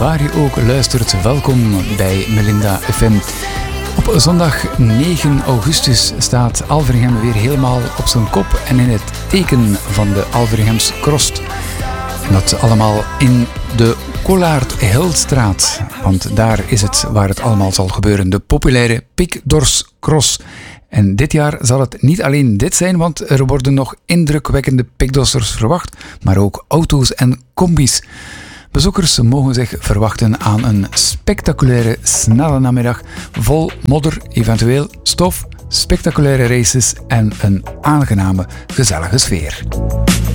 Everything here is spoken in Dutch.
waar je ook luistert, welkom bij Melinda FM. Op zondag 9 augustus staat Alvergem weer helemaal op zijn kop en in het teken van de Alvergems Crost. En dat allemaal in de Collaert-Hildstraat, want daar is het waar het allemaal zal gebeuren, de populaire Pikdorscross. En dit jaar zal het niet alleen dit zijn, want er worden nog indrukwekkende pikdossers verwacht, maar ook auto's en combis. Bezoekers mogen zich verwachten aan een spectaculaire snelle namiddag vol modder, eventueel stof, spectaculaire races en een aangename, gezellige sfeer.